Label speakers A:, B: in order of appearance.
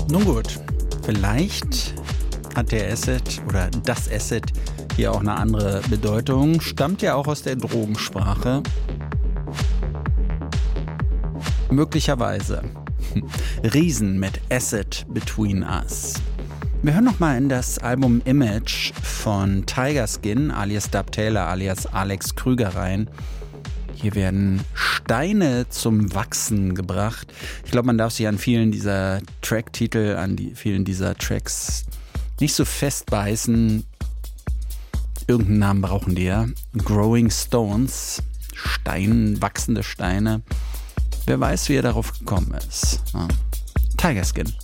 A: Nun gut, vielleicht hat der Acid oder das Acid hier auch eine andere Bedeutung. Stammt ja auch aus der Drogensprache. Möglicherweise. Riesen mit Acid Between Us. Wir hören nochmal in das Album Image von Tiger Skin alias Dub Taylor alias Alex Krüger rein. Hier werden Steine zum Wachsen gebracht. Ich glaube, man darf sich an vielen dieser Tracktitel, vielen dieser Tracks nicht so festbeißen. Irgendeinen Namen brauchen die ja. Growing Stones, wachsende Steine. Wer weiß, wie er darauf gekommen ist. Ja. Tiger Skin.